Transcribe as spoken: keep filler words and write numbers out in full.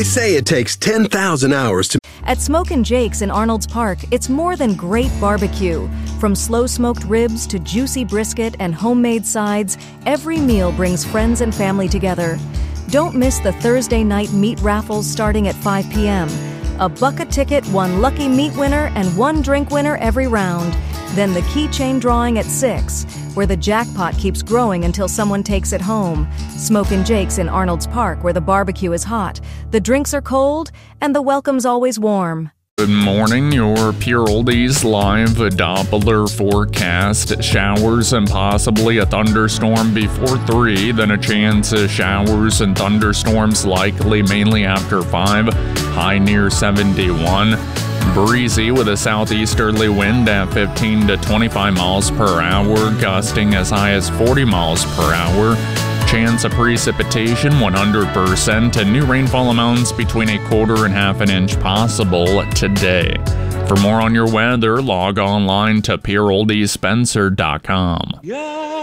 say it takes ten thousand hours to... At Smokin' Jake's in Arnold's Park, it's more than great barbecue. From slow-smoked ribs to juicy brisket and homemade sides, every meal brings friends and family together. Don't miss the Thursday night meat raffles starting at five p.m. A bucket ticket, one lucky meat winner, and one drink winner every round. Then the keychain drawing at six, where the jackpot keeps growing until someone takes it home. Smokin' Jake's in Arnold's Park, where the barbecue is hot, the drinks are cold, and the welcome's always warm. Good morning, your Pure Oldies live Doppler forecast. Showers and possibly a thunderstorm before three, then a chance of showers and thunderstorms likely mainly after five, high near seventy-one. Breezy with a southeasterly wind at fifteen to twenty-five miles per hour, gusting as high as forty miles per hour. Chance of precipitation one hundred percent, and new rainfall amounts between a quarter and half an inch possible today. For more on your weather, log online to Pure Oldies Spencer dot com. Yeah.